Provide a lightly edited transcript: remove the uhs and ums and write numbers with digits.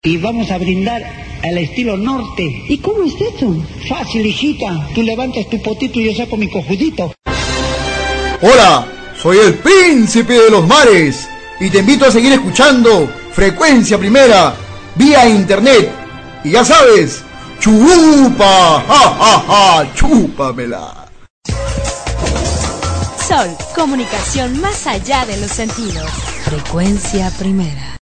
Y vamos a brindar al estilo norte. ¿Y cómo es eso? Fácil, hijita. Tú levantas tu potito y yo saco mi cojudito. Hola, soy el príncipe de los mares y te invito a seguir escuchando Frecuencia Primera vía internet. Y ya sabes, chupa, ja, ja, ja, chúpamela. Sol, comunicación más allá de los sentidos. Frecuencia Primera.